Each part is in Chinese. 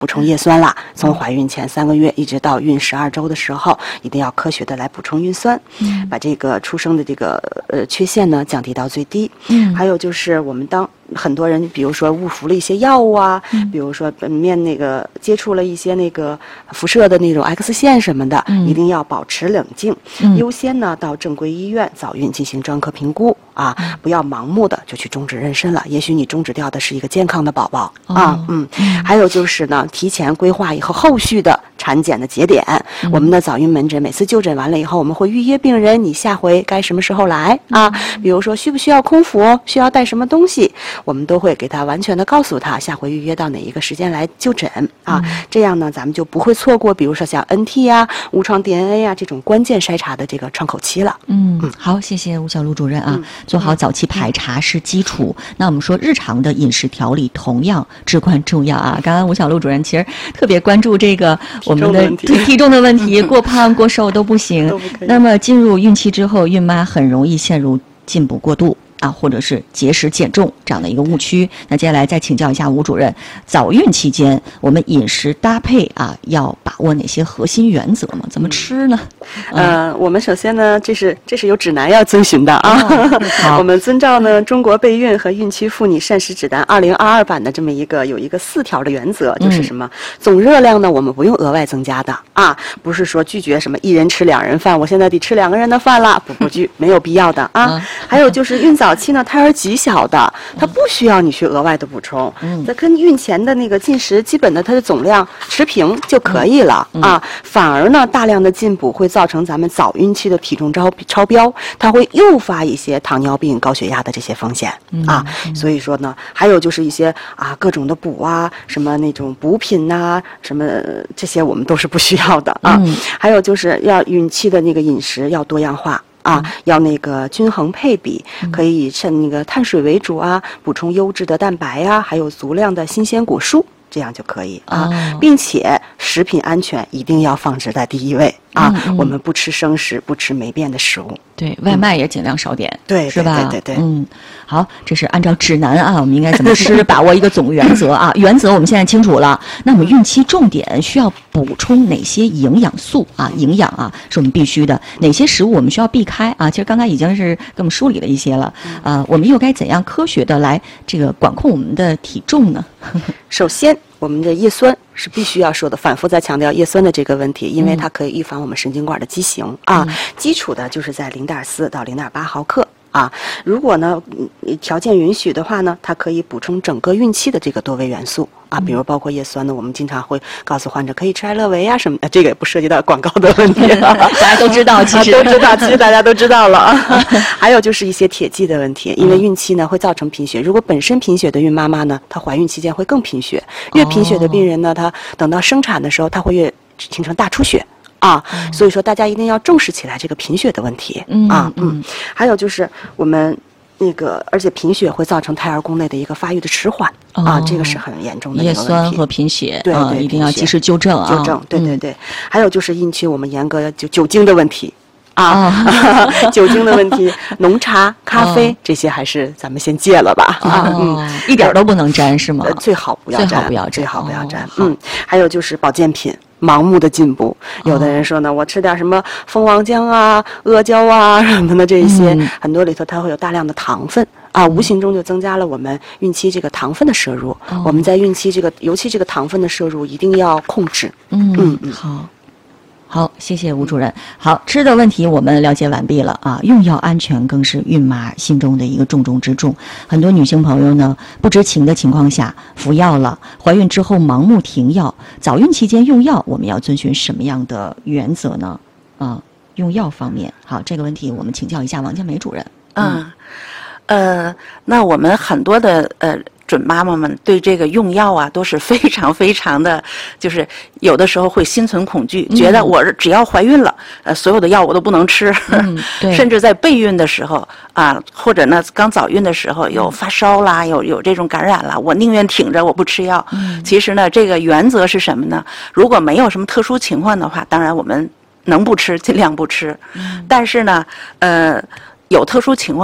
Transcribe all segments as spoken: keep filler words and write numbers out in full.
补充叶酸了。从怀孕前三个月一直到孕十二周的时候，一定要科学的来补充孕酸，嗯、把这个出生的这个呃缺陷呢降低到最低。嗯，还有就是我们当很多人比如说误服了一些药物啊，嗯、比如说本面那个接触了一些那个辐射的那种 X 线什么的，嗯、一定要保持冷静，嗯、优先呢到正规医院早孕进行专科评估啊，嗯、不要盲目的就去终止妊娠了，也许你终止掉的是一个健康的宝宝、哦、啊，嗯，还有就是呢，提前规划以后后续的产检的节点，嗯、我们的早孕门诊每次就诊完了以后，我们会预约病人，你下回该什么时候来啊？比如说需不需要空腹，需要带什么东西，我们都会给他完全的告诉他，下回预约到哪一个时间来就诊啊。嗯、这样呢，咱们就不会错过，比如说像 N T 啊、无创 D N A 啊这种关键筛查的这个窗口期了。 嗯嗯，好，谢谢吴小璐主任啊。嗯、做好早期排查是基础，嗯、那我们说日常的饮食调理同样至关重要啊。刚刚吴小璐主任其实特别关注这个我们的体重的问题，过胖过瘦都不行。都不可以。那么进入孕期之后，孕妈很容易陷入进补过度啊，或者是节食减重这样的一个误区。那接下来再请教一下吴主任，早孕期间我们饮食搭配啊，要把握哪些核心原则吗？怎么吃呢？ 嗯、呃，我们首先呢，这是这是有指南要遵循的啊。哦、我们遵照呢中国备孕和孕期妇女膳食指南二零二二版的这么一个有一个四条的原则，就是什么？嗯、总热量呢，我们不用额外增加的啊，不是说拒绝什么一人吃两人饭，我现在得吃两个人的饭了，不不拒，没有必要的啊。嗯、还有就是孕早期呢，胎儿极小的，它不需要你去额外的补充，嗯，它跟孕前的那个进食基本的它的总量持平就可以了、嗯、啊。反而呢，大量的进补会造成咱们早孕期的体重超超标，它会诱发一些糖尿病、高血压的这些风险、嗯、啊。所以说呢，还有就是一些啊各种的补啊，什么那种补品呐、啊，什么这些我们都是不需要的啊。嗯、还有就是要孕期的那个饮食要多样化。啊，要那个均衡配比，可以以那个碳水为主啊，补充优质的蛋白啊，还有足量的新鲜果蔬，这样就可以啊，哦、并且食品安全一定要放置在第一位啊，嗯嗯、我们不吃生食，不吃霉变的食物。 对，外卖也尽量少点， 对、嗯， 是吧？ 对对对， 嗯，好，这是按照指南啊，我们应该怎么吃，把握一个总原则啊。原则我们现在清楚了，那么孕期重点需要补充哪些营养素啊？营养啊，是我们必须的。哪些食物我们需要避开啊？其实刚才已经是给我们梳理了一些了，呃，我们又该怎样科学的来这个管控我们的体重呢？ 首先，我们的叶酸是必须要说的，反复在强调叶酸的这个问题，因为它可以预防我们神经管的畸形、嗯、啊。基础的就是在零点四到零点八毫克啊。如果呢条件允许的话呢，它可以补充整个孕期的这个多维元素啊，比如包括叶酸呢，我们经常会告诉患者可以吃艾乐维啊什么的，这个也不涉及到广告的问题了， 大家都知道，其实、 啊、都知道，其实大家都知道了。还有就是一些铁剂的问题，因为孕期呢会造成贫血，如果本身贫血的孕妈妈呢，她怀孕期间会更贫血，越贫血的病人呢，她等到生产的时候，她会越形成大出血。啊，嗯、所以说大家一定要重视起来这个贫血的问题、嗯、啊，嗯，还有就是我们那个，而且贫血会造成胎儿宫内的一个发育的迟缓、哦、啊，这个是很严重的一个问题。 叶酸和贫血， 对对、啊， 一定要及时纠正啊， 纠正，对对对。嗯、还有就是孕期我们严格酒酒精的问题。啊，哦、酒精的问题，浓茶、咖啡、哦、这些还是咱们先戒了吧。 啊，嗯，一点都不能沾是吗？ 呃，最好不要沾， 最好不要沾， 最好不要沾。哦、嗯，还有就是保健品。盲目的进补，有的人说呢，我吃点什么蜂王浆啊、阿胶啊什么的这些，嗯、很多里头它会有大量的糖分啊，无形中就增加了我们孕期这个糖分的摄入。哦、我们在孕期这个，尤其这个糖分的摄入一定要控制。 嗯嗯嗯，好。好，谢谢吴主任。好，吃的问题我们了解完毕了啊。用药安全更是孕妈心中的一个重中之重。很多女性朋友呢，不知情的情况下服药了，怀孕之后盲目停药，早孕期间用药，我们要遵循什么样的原则呢？啊，用药方面，好，这个问题我们请教一下王佳梅主任。 嗯，呃，那我们很多的呃。准妈妈们对这个用药啊都是非常非常的，就是有的时候会心存恐惧，嗯、觉得我只要怀孕了，呃，所有的药我都不能吃，嗯、甚至在备孕的时候啊，或者呢刚早孕的时候有发烧啦，有有这种感染啦，我宁愿挺着我不吃药。嗯、其实呢，这个原则是什么呢？如果没有什么特殊情况的话，当然我们能不吃尽量不吃，嗯、但是呢，呃。有特殊情况的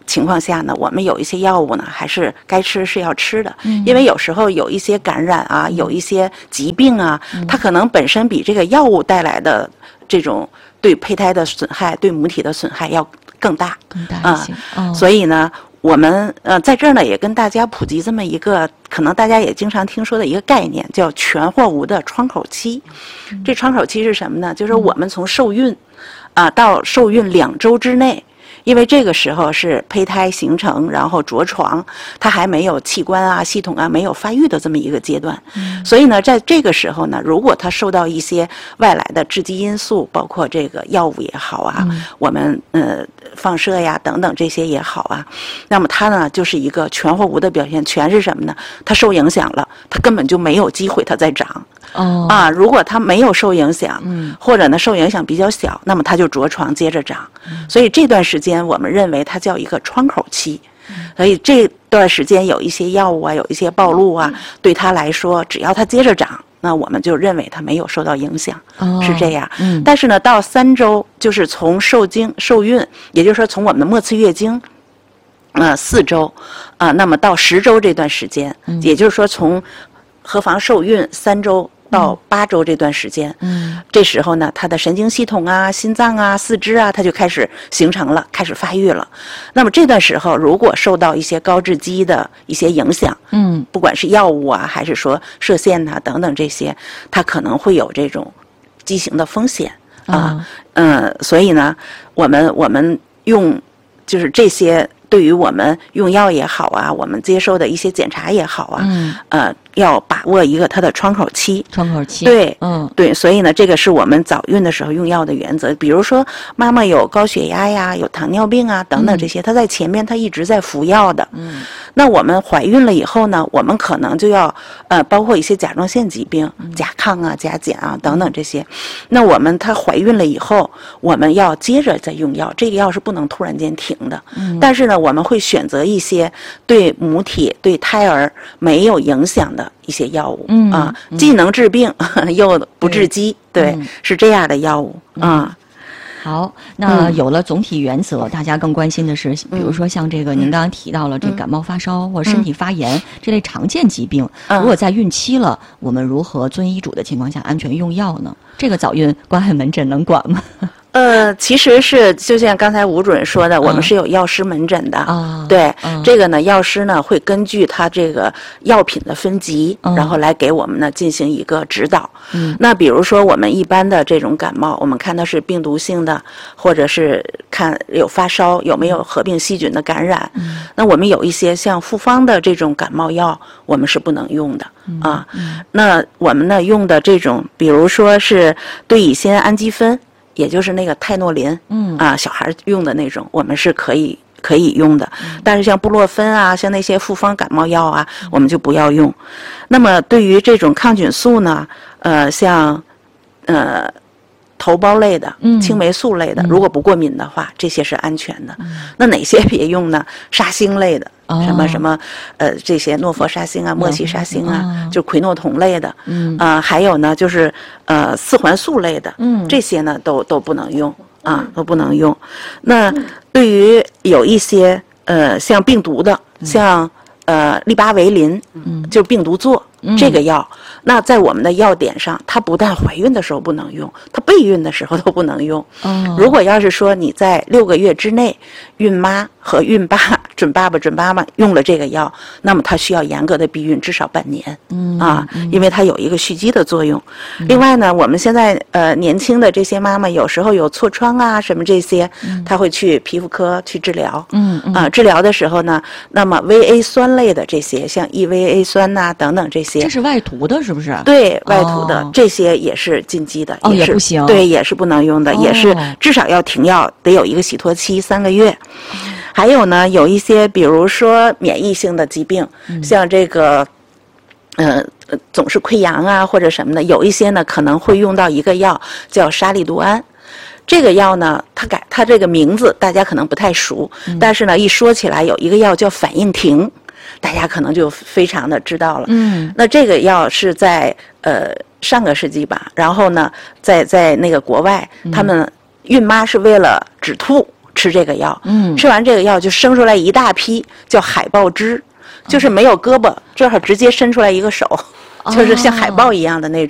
情况下呢，我们有一些药物呢，还是该吃是要吃的，嗯、因为有时候有一些感染啊，有一些疾病啊，嗯、它可能本身比这个药物带来的这种对胚胎的损害、对母体的损害要更大， 更大一些。 嗯哦、 所以呢，我们呃在这儿呢也跟大家普及这么一个，可能大家也经常听说的一个概念，叫全或无的窗口期。嗯、这窗口期是什么呢？就是我们从受孕啊、呃、到受孕两周之内。因为这个时候是胚胎形成，然后着床，它还没有器官啊、系统啊没有发育的这么一个阶段，嗯、所以呢，在这个时候呢，如果它受到一些外来的致激因素，包括这个药物也好啊，嗯、我们呃放射呀等等这些也好啊，那么它呢就是一个全或无的表现。全是什么呢？它受影响了，它根本就没有机会它再长。 哦啊，如果它没有受影响，嗯，或者呢受影响比较小，那么它就着床接着长。嗯、所以这段时间我们认为它叫一个窗口期。嗯、所以这段时间有一些药物啊，有一些暴露啊，嗯、对它来说，只要它接着长，那我们就认为它没有受到影响，哦、是这样。嗯、但是呢，到三周，就是从受精受孕，也就是说从我们的末次月经。呃，四周，啊、呃，那么到十周这段时间，嗯、也就是说从核房受孕三周到八周这段时间，嗯，这时候呢，它的神经系统啊、心脏啊、四肢啊，它就开始形成了，开始发育了。那么这段时候，如果受到一些高致激的一些影响，嗯，不管是药物啊，还是说射线呐、啊、等等这些，它可能会有这种畸形的风险啊，嗯、呃，所以呢，我们我们用就是这些。对于我们用药也好啊，我们接受的一些检查也好啊，嗯，呃，要把握一个它的窗口期。 窗口期。 对， 嗯， 对，所以呢，这个是我们早孕的时候用药的原则。比如说，妈妈有高血压呀，有糖尿病啊等等这些，她、嗯、在前面她一直在服药的。嗯。那我们怀孕了以后呢，我们可能就要呃，包括一些甲状腺疾病、嗯、甲亢啊、甲减啊等等这些。那我们她怀孕了以后，我们要接着再用药，这个药是不能突然间停的。嗯。但是呢，我们会选择一些对母体、对胎儿没有影响的一些药物，嗯啊，既能治病又不致畸，对，嗯、是这样的药物啊。 嗯好，那有了总体原则，嗯、大家更关心的是，比如说像这个，您刚刚提到了这感冒发烧、嗯、或者身体发炎、嗯、这类常见疾病，嗯、如果在孕期了，我们如何遵医嘱的情况下安全用药呢？这个早孕关爱门诊能管吗？ 呃，其实是就像刚才吴主任说的，嗯、我们是有药师门诊的。啊，对，嗯、这个呢，药师呢会根据他这个药品的分级，嗯、然后来给我们呢进行一个指导。嗯，那比如说我们一般的这种感冒，我们看它是病毒性的，或者是看有发烧，有没有合并细菌的感染。嗯，那我们有一些像复方的这种感冒药，我们是不能用的。嗯、啊，嗯、那我们呢用的这种，比如说是对乙酰氨基酚。也就是那个泰诺林，嗯啊，小孩用的那种，我们是可以可以用的。嗯、但是像布洛芬啊，像那些复方感冒药啊，嗯、我们就不要用。那么对于这种抗菌素呢，呃，像呃头孢类的、嗯、青霉素类的，嗯、如果不过敏的话，这些是安全的。嗯、那哪些别用呢？沙星类的。哦、什么什么，呃，这些诺佛沙星啊、莫西沙星啊，嗯、就喹诺酮类的，嗯，啊、呃，还有呢，就是呃四环素类的，嗯，这些呢都都不能用啊，都不能用。那对于有一些呃像病毒的，嗯、像呃利巴韦林，嗯，就是病毒唑。嗯、这个药，那在我们的药典上，它不但怀孕的时候不能用，它备孕的时候都不能用。哦、如果要是说你在六个月之内，孕妈和孕爸、准爸爸、准妈妈用了这个药，那么它需要严格的避孕，至少半年。嗯啊，因为它有一个蓄积的作用。嗯、另外呢，我们现在呃年轻的这些妈妈，有时候有痤疮啊什么这些，嗯、她会去皮肤科去治疗。嗯嗯啊，治疗的时候呢，那么 V A 酸类的这些，像 E V A 酸呐、啊、等等这些。 这是外涂的，是不是？ 对，外涂的、哦、这些也是禁忌的， 哦， 也是也不行。 对，也是不能用的，哦、也是至少要停药，得有一个洗脱期三个月。哦、还有呢，有一些比如说免疫性的疾病，嗯、像这个，呃，总是溃疡啊或者什么的，有一些呢可能会用到一个药叫沙利度胺。这个药呢，它改它这个名字大家可能不太熟，嗯、但是呢，一说起来有一个药叫反应停。大家可能就非常的知道了。嗯，那这个药是在呃上个世纪吧，然后呢，在在那个国外，嗯、他们孕妈是为了止吐， 吃这个药， 嗯， 吃完这个药就生出来一大批叫海豹肢，就是没有胳膊，这儿直接伸出来一个手。就是像海豹一样的那